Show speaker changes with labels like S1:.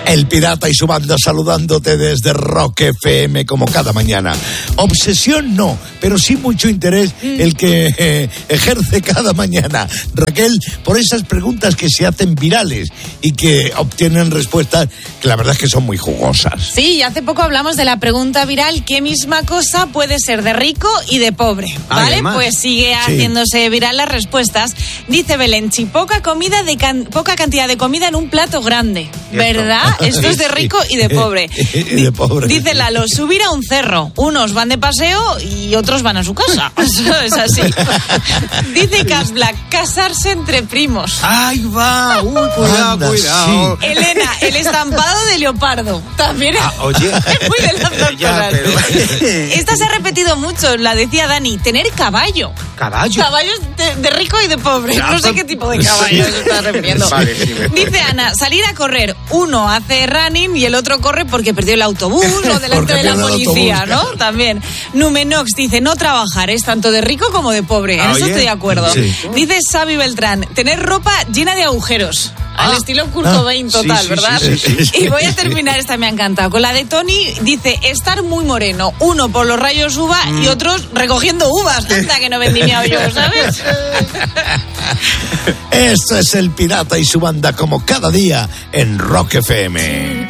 S1: El Pirata y su banda saludándote desde Rock FM como cada mañana. Obsesión no, pero sí mucho interés el que ejerce cada mañana Raquel por esas preguntas que se hacen virales y que obtienen respuestas que la verdad es que son muy jugosas.
S2: Sí, y hace poco hablamos de la pregunta viral, ¿qué misma cosa puede ser de rico y de pobre? ¿Vale? Pues sigue haciéndose viral las respuestas. Dice Belenchi, poca cantidad de comida en un plato grande, ¿verdad? Esto es de rico y de pobre.
S1: Y de pobre.
S2: Dice Lalo, subir a un cerro. Unos van de paseo y otros van a su casa. Eso es así. Dice Cas Black, casarse entre primos.
S3: ¡Ahí va! Cuidado.
S1: Sí.
S2: Elena, el estampado de leopardo. También
S3: Oye.
S2: es muy de las dos cosas. Esta se ha repetido mucho, la decía Dani, tener caballo.
S3: ¿Caballo?
S2: Caballos de rico y de pobre. No sé qué tipo de caballo se está refiriendo.
S3: Vale, sí,
S2: Dice Ana, salir a correr. Uno hace running y el otro corre porque perdió el autobús o delante de la policía, ¿no? También. Numenox dice, no trabajar es tanto de rico como de pobre. En eso estoy de acuerdo.
S1: Sí.
S2: Dice Xavi Beltrán, tener ropa llena de agujeros. Al estilo Kurt Cobain total, ¿verdad?
S1: Sí.
S2: Y voy a terminar, esta me ha encantado. Con la de Tony, dice, estar muy moreno. Uno por los rayos uva y otros recogiendo uvas. Anda que no vendimiado yo, ¿sabes?
S1: Esto es El Pirata y su banda como cada día en Rock FM.